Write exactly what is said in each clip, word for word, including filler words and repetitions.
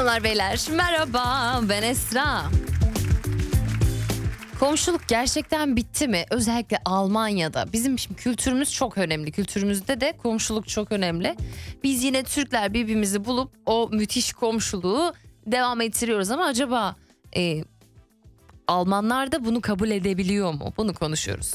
Hanımlar beyler merhaba, ben Esra. Komşuluk gerçekten bitti mi? Özellikle Almanya'da. Bizim şimdi kültürümüz çok önemli. Kültürümüzde de komşuluk çok önemli. Biz yine Türkler birbirimizi bulup o müthiş komşuluğu devam ettiriyoruz. Ama acaba e, Almanlar da bunu kabul edebiliyor mu? Bunu konuşuyoruz.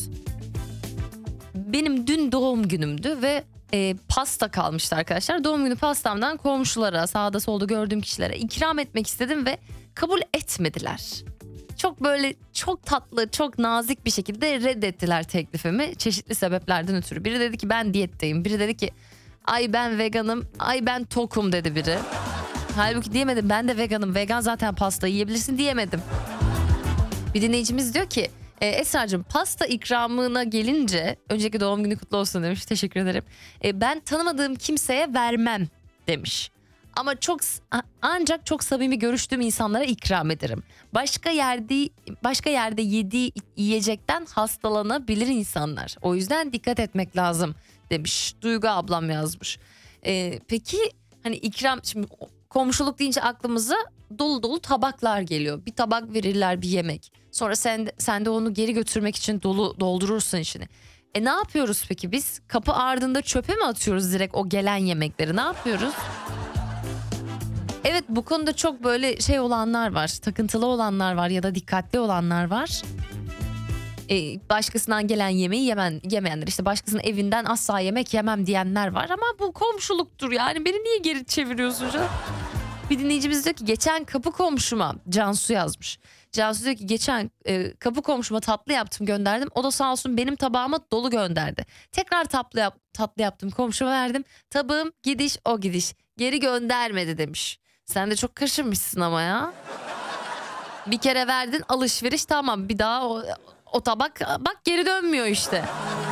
Benim dün doğum günümdü ve e, pasta kalmıştı arkadaşlar. Doğum günü pastamdan komşulara, sağda solda gördüğüm kişilere ikram etmek istedim ve kabul etmediler. Çok böyle çok tatlı, çok nazik bir şekilde reddettiler teklifimi çeşitli sebeplerden ötürü. Biri dedi ki ben diyetteyim, biri dedi ki ay ben veganım, ay ben tokum dedi biri. Halbuki diyemedim, ben de veganım, vegan zaten pasta yiyebilirsin diyemedim. Bir dinleyicimiz diyor ki e, Esra'cığım pasta ikramına gelince önceki doğum günü kutlu olsun demiş, teşekkür ederim. E, ben tanımadığım kimseye vermem demiş. Ama çok ancak çok samimi görüştüğüm insanlara ikram ederim. Başka yerde başka yerde yediği yiyecekten hastalanabilir insanlar. O yüzden dikkat etmek lazım demiş. Duygu ablam yazmış. Ee, peki hani ikram, şimdi komşuluk deyince aklımıza dolu dolu tabaklar geliyor. Bir tabak verirler, bir yemek. Sonra sen de, sen de onu geri götürmek için dolu doldurursun içini. E ne yapıyoruz peki biz? Kapı ardında çöpe mi atıyoruz direkt o gelen yemekleri? Ne yapıyoruz? Evet, bu konuda çok böyle şey olanlar var, takıntılı olanlar var ya da dikkatli olanlar var. Ee, başkasından gelen yemeği yemen, yemeyenler, işte başkasının evinden asla yemek yemem diyenler var. Ama bu komşuluktur yani, beni niye geri çeviriyorsun canım? Bir dinleyicimiz diyor ki geçen kapı komşuma, Cansu yazmış. Cansu diyor ki geçen e, kapı komşuma tatlı yaptım gönderdim. O da sağ olsun benim tabağıma dolu gönderdi. Tekrar tatlı, yap, tatlı yaptım komşuma verdim. Tabağım gidiş o gidiş, geri göndermedi demiş. Sen de çok kaşınmışsın ama ya. Bir kere verdin alışveriş, tamam, bir daha o, o tabak bak geri dönmüyor işte.